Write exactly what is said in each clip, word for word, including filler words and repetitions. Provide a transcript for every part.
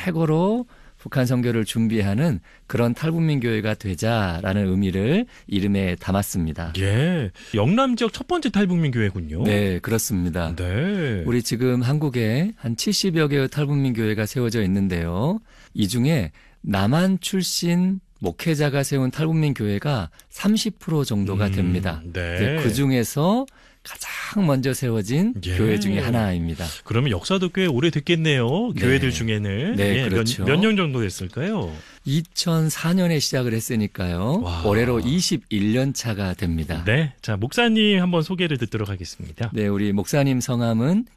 최고로 북한 선교를 준비하는 그런 탈북민 교회가 되자라는 의미를 이름에 담았습니다. 예, 영남 지역 첫 번째 탈북민 교회군요. 네, 그렇습니다. 네. 우리 지금 한국에 한 칠십여 개의 탈북민 교회가 세워져 있는데요. 이 중에 남한 출신 목회자가 세운 탈북민 교회가 삼십 퍼센트 정도가 됩니다. 음, 네. 그 중에서 가장 먼저 세워진 예. 교회 중에 하나입니다. 그러면 역사도 꽤 오래됐겠네요. 네. 교회들 중에는. 네, 예, 그렇죠. 몇 년 정도 됐을까요? 이천사 년에 시작을 했으니까요. 와. 올해로 이십일 년 차가 됩니다. 네, 자 목사님 한번 소개를 듣도록 하겠습니다. 네, 우리 목사님 성함은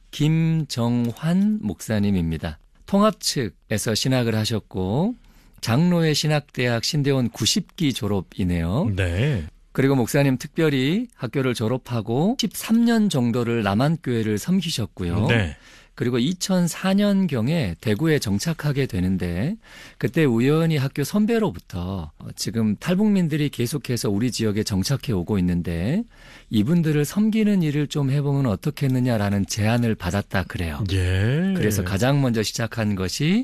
김정환 목사님입니다. 통합 측에서 신학을 하셨고 장로회 신학대학 신대원 구십 기 졸업이네요. 네. 그리고 목사님 특별히 학교를 졸업하고 십삼 년 정도를 남한교회를 섬기셨고요. 네. 그리고 이천사 년경에 대구에 정착하게 되는데 그때 우연히 학교 선배로부터 지금 탈북민들이 계속해서 우리 지역에 정착해 오고 있는데 이분들을 섬기는 일을 좀 해보면 어떻겠느냐라는 제안을 받았다 그래요. 예. 그래서 가장 먼저 시작한 것이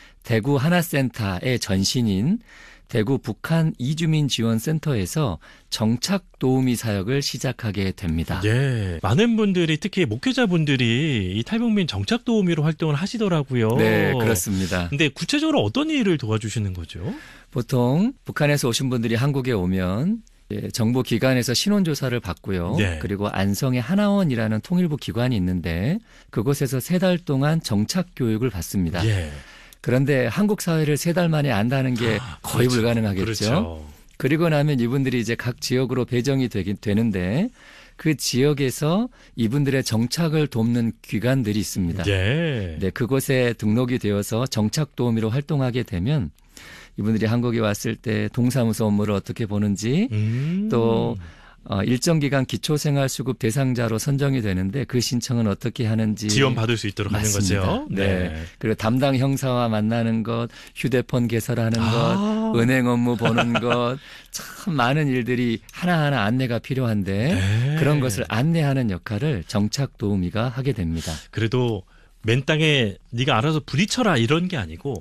대구 하나센터의 전신인 대구 북한 이주민 지원센터에서 정착 도우미 사역을 시작하게 됩니다. 예. 많은 분들이 특히 목회자분들이 이 탈북민 정착 도우미로 활동을 하시더라고요. 네, 그렇습니다. 근데 구체적으로 어떤 일을 도와주시는 거죠? 보통 북한에서 오신 분들이 한국에 오면 정부 기관에서 신원조사를 받고요. 네. 그리고 안성에 하나원이라는 통일부 기관이 있는데 그곳에서 세 달 동안 정착 교육을 받습니다. 예. 그런데 한국 사회를 세 달 만에 안다는 게 아, 거의 그렇죠. 불가능하겠죠. 그렇죠. 그리고 나면 이분들이 이제 각 지역으로 배정이 되긴 되는데 그 지역에서 이분들의 정착을 돕는 기관들이 있습니다. 예. 네, 그곳에 등록이 되어서 정착 도우미로 활동하게 되면 이분들이 한국에 왔을 때 동사무소 업무를 어떻게 보는지 음. 또 어, 일정 기간 기초생활수급 대상자로 선정이 되는데 그 신청은 어떻게 하는지 지원받을 수 있도록 맞습니다. 하는 거죠. 네. 그리고 담당 형사와 만나는 것, 휴대폰 개설하는 아. 것, 은행 업무 보는 것, 참 많은 일들이 하나하나 안내가 필요한데 네. 그런 것을 안내하는 역할을 정착 도우미가 하게 됩니다. 그래도 맨 땅에 네가 알아서 부딪혀라 이런 게 아니고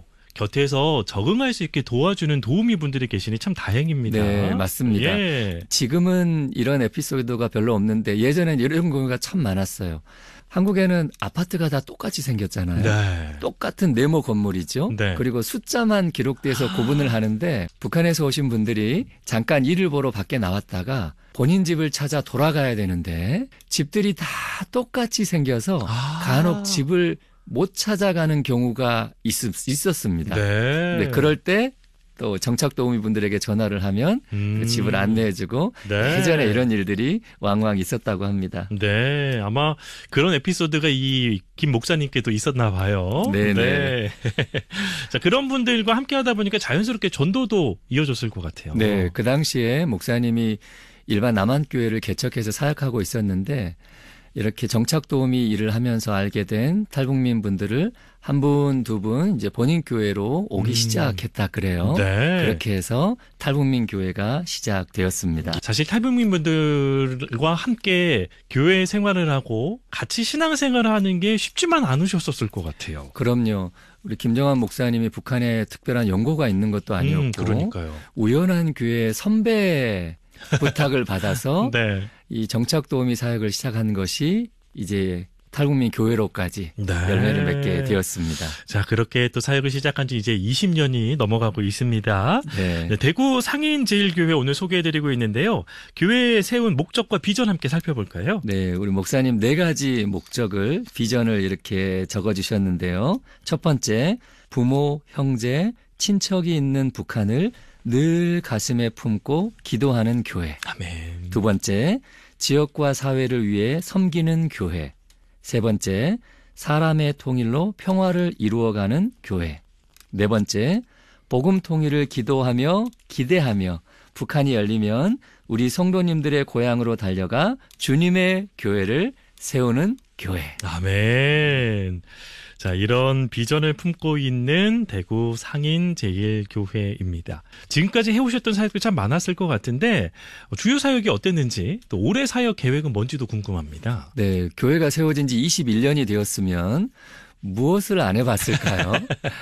곁에서 적응할 수 있게 도와주는 도우미 분들이 계시니 참 다행입니다. 네, 맞습니다. 예. 지금은 이런 에피소드가 별로 없는데 예전엔 이런 경우가 참 많았어요. 한국에는 아파트가 다 똑같이 생겼잖아요. 네. 똑같은 네모 건물이죠. 네. 그리고 숫자만 기록돼서 구분을 하는데 북한에서 오신 분들이 잠깐 일을 보러 밖에 나왔다가 본인 집을 찾아 돌아가야 되는데 집들이 다 똑같이 생겨서 아. 간혹 집을 못 찾아가는 경우가 있, 있었습니다. 네. 네, 그럴 때 또 정착 도우미 분들에게 전화를 하면 음. 그 집을 안내해주고 네. 예전에 이런 일들이 왕왕 있었다고 합니다. 네, 아마 그런 에피소드가 이 김 목사님께도 있었나 봐요. 네네. 네. 자, 그런 분들과 함께 하다 보니까 자연스럽게 전도도 이어졌을 것 같아요. 네, 그 당시에 목사님이 일반 남한교회를 개척해서 사역하고 있었는데 이렇게 정착 도우미 일을 하면서 알게 된 탈북민 분들을 한 분, 두 분 이제 본인 교회로 오기 음. 시작했다 그래요. 네. 그렇게 해서 탈북민 교회가 시작되었습니다. 사실 탈북민 분들과 함께 교회 생활을 하고 같이 신앙생활을 하는 게 쉽지만 않으셨었을 것 같아요. 그럼요. 우리 김정환 목사님이 북한에 특별한 연고가 있는 것도 아니었고 음, 그러니까요. 우연한 교회 선배 부탁을 받아서 네. 이 정착 도우미 사역을 시작한 것이 이제 탈북민 교회로까지 네. 열매를 맺게 되었습니다. 자, 그렇게 또 사역을 시작한 지 이제 이십 년이 넘어가고 있습니다. 네. 네, 대구 상인제일교회 오늘 소개해드리고 있는데요. 교회에 세운 목적과 비전 함께 살펴볼까요? 네, 우리 목사님 네 가지 목적을, 비전을 이렇게 적어주셨는데요. 첫 번째, 부모, 형제, 친척이 있는 북한을 늘 가슴에 품고 기도하는 교회. 아멘. 두 번째, 지역과 사회를 위해 섬기는 교회. 세 번째, 사람의 통일로 평화를 이루어가는 교회. 네 번째, 복음 통일을 기도하며 기대하며 북한이 열리면 우리 성도님들의 고향으로 달려가 주님의 교회를 세우는 교회. 아멘. 자, 이런 비전을 품고 있는 대구 상인제일교회입니다. 지금까지 해오셨던 사역도 참 많았을 것 같은데 주요 사역이 어땠는지 또 올해 사역 계획은 뭔지도 궁금합니다. 네, 교회가 세워진 지 이십일 년이 되었으면 무엇을 안 해봤을까요?